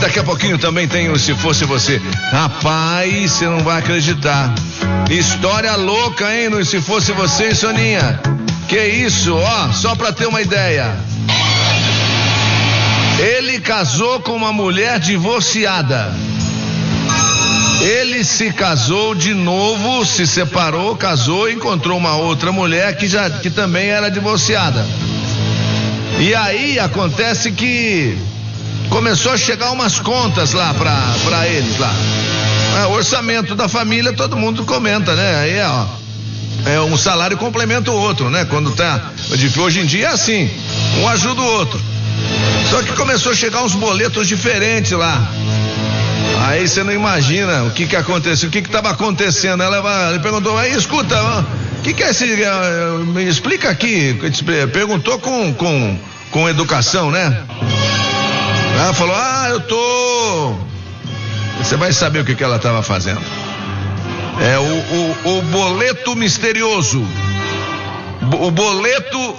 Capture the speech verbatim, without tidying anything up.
Daqui a pouquinho também tem o Se Fosse Você. Rapaz, você não vai acreditar. História louca, hein, no Se Fosse Você, Soninha. Que isso, ó, só pra ter uma ideia. Ele casou com uma mulher divorciada. Ele se casou de novo, se separou, casou e encontrou uma outra mulher que, já, que também era divorciada. E aí acontece que começou a chegar umas contas lá pra, pra eles lá. É, o orçamento da família todo mundo comenta, né? Aí é, ó, é um salário complementa o outro, né? Quando tá, hoje em dia é assim, um ajuda o outro. Só que começou a chegar uns boletos diferentes lá. Aí você não imagina o que que aconteceu, o que que estava acontecendo. Ela, ele perguntou, aí escuta, o que que é esse, me explica aqui. Perguntou com, com, com educação, né? Ela falou, ah, eu tô... Você vai saber o que que ela estava fazendo. É o, o, o boleto misterioso. O boleto